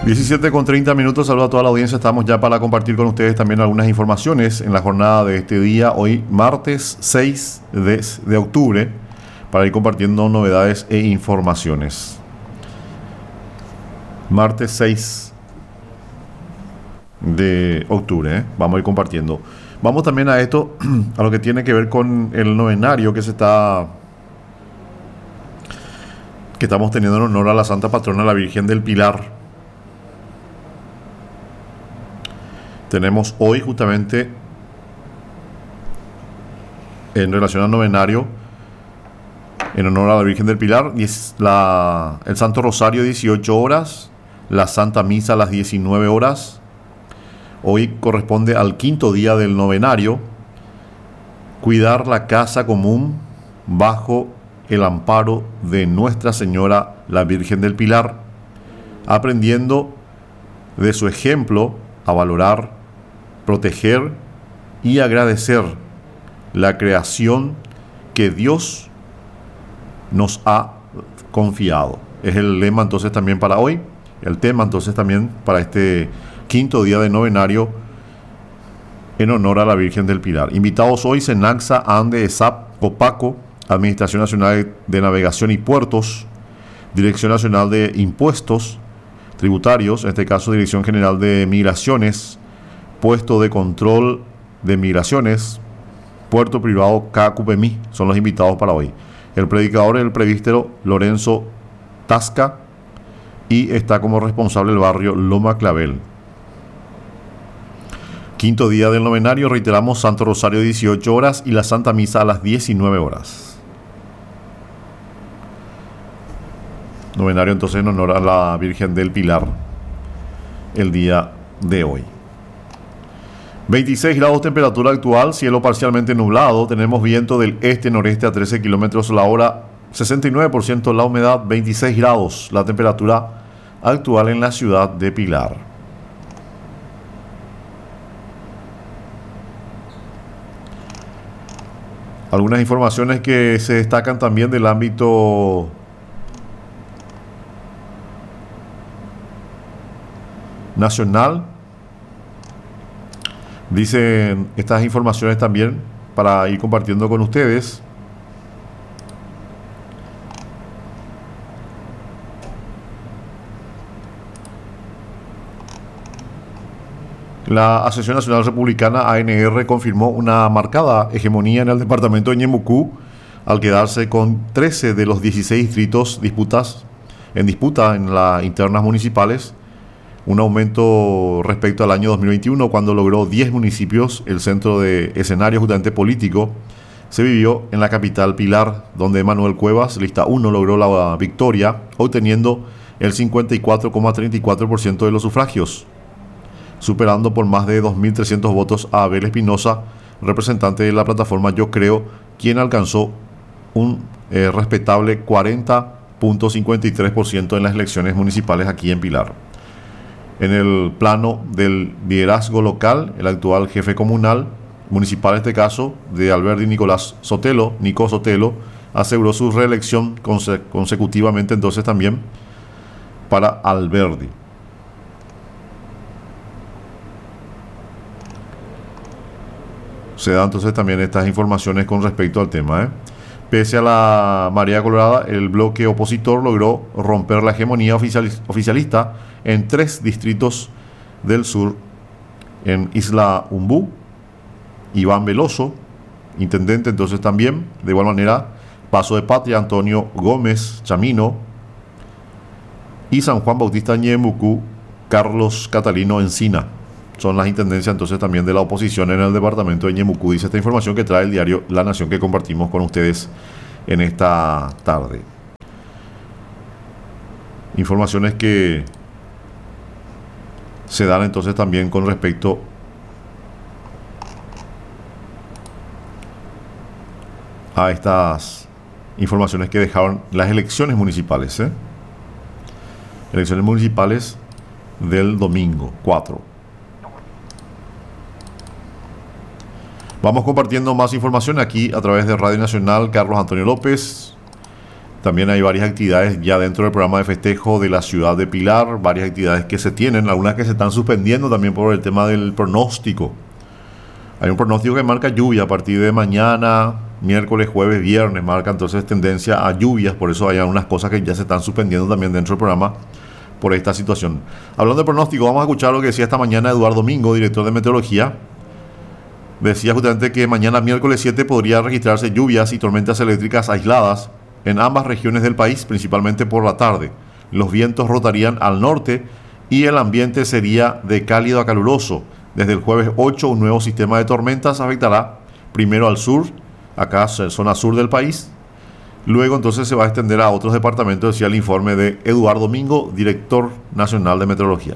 17:30. Saludo a toda la audiencia. Estamos ya para compartir con ustedes también algunas informaciones en la jornada de este día, hoy martes 6 de octubre, para ir compartiendo novedades e informaciones. Martes 6 de octubre, vamos a ir compartiendo. Vamos también a esto, a lo que tiene que ver con el novenario que estamos teniendo en honor a la Santa Patrona, la Virgen del Pilar. Tenemos hoy justamente, en relación al novenario, en honor a la Virgen del Pilar, el Santo Rosario 18 horas, la Santa Misa a las 19 horas. Hoy corresponde al quinto día del novenario, cuidar la casa común bajo el amparo de Nuestra Señora, la Virgen del Pilar, aprendiendo de su ejemplo a valorar, proteger y agradecer la creación que Dios nos ha confiado. Es el lema entonces también para hoy, el tema entonces también para este quinto día de novenario en honor a la Virgen del Pilar. Invitados hoy: Senaxa, ANDE, ESAP, COPACO, Administración Nacional de Navegación y Puertos, Dirección Nacional de Impuestos Tributarios, en este caso Dirección General de Migraciones, Puesto de Control de Migraciones, Puerto Privado CACUPEMI, son los invitados para hoy. El predicador es el presbítero Lorenzo Tasca y está como responsable el barrio Loma Clavel. Quinto día del novenario, reiteramos, Santo Rosario 18 horas y la Santa Misa a las 19 horas. Novenario entonces en honor a la Virgen del Pilar el día de hoy. 26 grados temperatura actual, cielo parcialmente nublado, tenemos viento del este-noreste a 13 kilómetros la hora, 69% la humedad, 26 grados la temperatura actual en la ciudad de Pilar. Algunas informaciones que se destacan también del ámbito nacional. Dicen estas informaciones también para ir compartiendo con ustedes. La Asociación Nacional Republicana, ANR, confirmó una marcada hegemonía en el departamento de Ñeembucú al quedarse con 13 de los 16 distritos en disputa en las internas municipales, un aumento respecto al año 2021, cuando logró 10 municipios. El centro de escenario justamente político se vivió en la capital Pilar, donde Manuel Cuevas, lista 1, logró la victoria, obteniendo el 54,34% de los sufragios, superando por más de 2.300 votos a Abel Espinosa, representante de la plataforma Yo Creo, quien alcanzó un respetable 40,53% en las elecciones municipales aquí en Pilar. En el plano del liderazgo local, el actual jefe comunal, municipal en este caso, de Alberdi Nico Sotelo, aseguró su reelección consecutivamente entonces también para Alberdi. Se dan entonces también estas informaciones con respecto al tema. Pese a la marea colorada, el bloque opositor logró romper la hegemonía oficialista en 3 distritos del sur. En Isla Umbú, Iván Veloso, intendente entonces también, de igual manera, Paso de Patria, Antonio Gómez Chamino, y San Juan Bautista Ñeembucú, Carlos Catalino Encina. Son las intendencias entonces también de la oposición en el departamento de Ñeembucú, dice esta información que trae el diario La Nación, que compartimos con ustedes en esta tarde. Informaciones que se dan entonces también con respecto a estas informaciones que dejaron las elecciones municipales. Elecciones municipales del domingo 4. Vamos compartiendo más información aquí a través de Radio Nacional. Carlos Antonio López También hay varias actividades ya dentro del programa de festejo de la ciudad de Pilar, varias actividades que se tienen, algunas que se están suspendiendo también por el tema del pronóstico. Hay un pronóstico que marca lluvia a partir de mañana, miércoles, jueves, viernes, marca entonces tendencia a lluvias, por eso hay algunas cosas que ya se están suspendiendo también dentro del programa por esta situación. Hablando de pronóstico, vamos a escuchar lo que decía esta mañana Eduardo Mingo, director de meteorología. Decía justamente que mañana miércoles 7 podría registrarse lluvias y tormentas eléctricas aisladas en ambas regiones del país, principalmente por la tarde. Los vientos rotarían al norte y el ambiente sería de cálido a caluroso. Desde el jueves 8 un nuevo sistema de tormentas afectará primero al sur, acá zona sur del país. Luego entonces se va a extender a otros departamentos, decía el informe de Eduardo Mingo, director nacional de meteorología.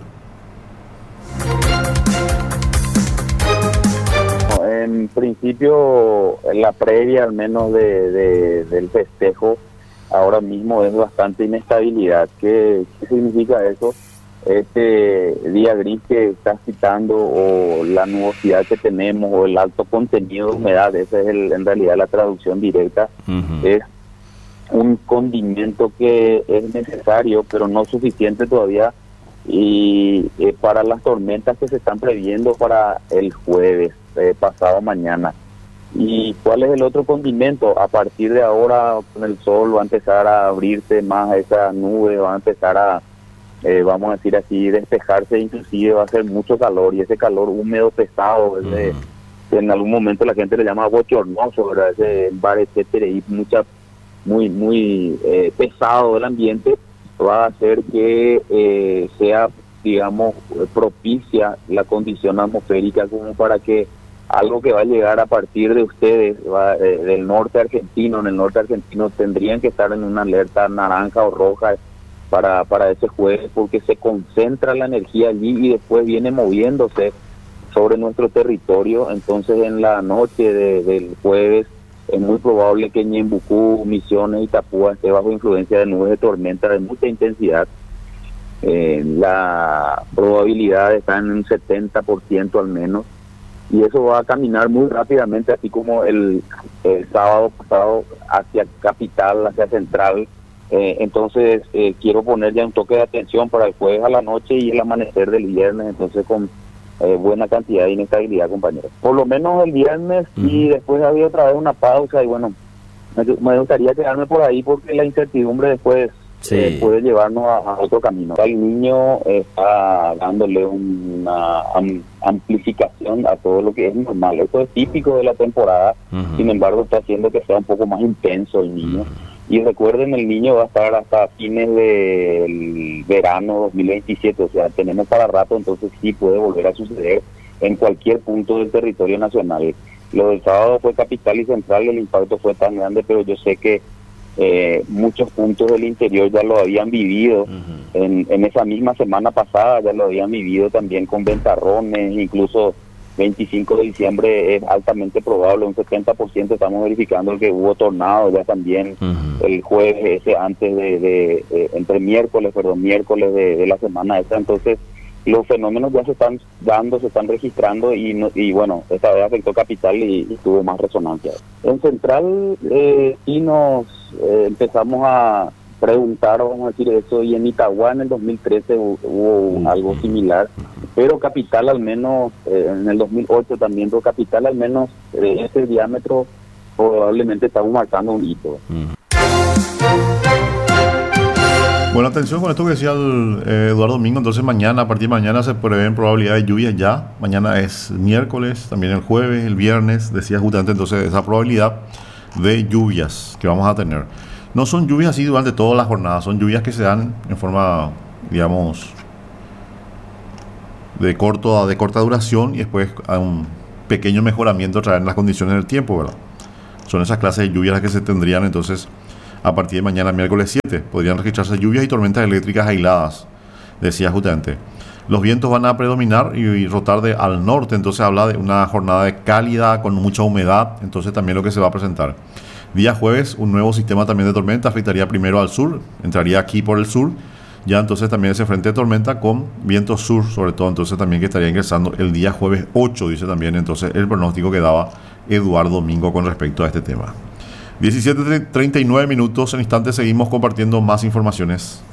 En principio, la previa al menos del festejo, ahora mismo es bastante inestabilidad. ¿Qué significa eso? Este día gris que estás citando, o la nubosidad que tenemos, o el alto contenido de humedad, esa es en realidad la traducción directa, es un condimento que es necesario, pero no suficiente todavía, y para las tormentas que se están previendo para el jueves, pasado mañana. ¿Y cuál es el otro condimento? A partir de ahora, con el sol va a empezar a abrirse más esa nube, va a empezar a, vamos a decir así, despejarse, inclusive va a hacer mucho calor, y ese calor húmedo, pesado, en algún momento la gente le llama bochornoso, ¿verdad? Ese bar, etcétera, y muy pesado el ambiente, va a hacer que sea, digamos, propicia la condición atmosférica como para que algo que va a llegar a partir de ustedes, del norte argentino, en el norte argentino tendrían que estar en una alerta naranja o roja para ese jueves, porque se concentra la energía allí y después viene moviéndose sobre nuestro territorio. Entonces en la noche del jueves es muy probable que Ñembucú, Misiones y Itapúa esté bajo influencia de nubes de tormenta de mucha intensidad. La probabilidad está en un 70% al menos, y eso va a caminar muy rápidamente, así como el sábado pasado hacia capital, hacia central. Entonces quiero poner ya un toque de atención para el jueves a la noche y el amanecer del viernes, entonces con buena cantidad de inestabilidad, compañeros. Por lo menos el viernes, y después había otra vez una pausa, y bueno, me gustaría quedarme por ahí porque la incertidumbre después puede llevarnos a otro camino. El niño está dándole una amplificación a todo lo que es normal. Esto es típico de la temporada, sin embargo está haciendo que sea un poco más intenso el niño. Y recuerden, el niño va a estar hasta fines del verano 2027, o sea, tenemos para rato, entonces sí puede volver a suceder en cualquier punto del territorio nacional. Lo del sábado fue capital y central, el impacto fue tan grande, pero yo sé que muchos puntos del interior ya lo habían vivido, en esa misma semana pasada ya lo habían vivido también con ventarrones, incluso 25 de diciembre es altamente probable, un 70% estamos verificando que hubo tornados ya también el jueves ese antes entre miércoles de la semana esta. Entonces los fenómenos ya se están dando, se están registrando, y bueno, esta vez afectó capital y tuvo más resonancia. En central sí nos empezamos a preguntar, vamos a decir eso, y en Itagua en el 2013 hubo algo similar, pero capital al menos, en el 2008 también, pero capital al menos ese diámetro probablemente estamos marcando un hito. Bueno, atención con esto que decía Eduardo Mingo. Entonces mañana, a partir de mañana se prevén probabilidades de lluvias ya. Mañana es miércoles, también el jueves, el viernes, decía justamente entonces esa probabilidad de lluvias que vamos a tener. No son lluvias así durante toda la jornada, son lluvias que se dan en forma, digamos, de corta duración, y después hay un pequeño mejoramiento a través de las condiciones del tiempo, ¿verdad? Son esas clases de lluvias las que se tendrían entonces a partir de mañana, miércoles 7. Podrían registrarse lluvias y tormentas eléctricas aisladas, decía justamente. Los vientos van a predominar y rotar al norte, entonces habla de una jornada cálida con mucha humedad, entonces también lo que se va a presentar. Día jueves, un nuevo sistema también de tormenta afectaría primero al sur, entraría aquí por el sur, ya entonces también ese frente de tormenta con viento sur, sobre todo, entonces también que estaría ingresando el día jueves 8, dice también entonces el pronóstico que daba Eduardo Mingo con respecto a este tema. 17:39 minutos. En instantes seguimos compartiendo más informaciones.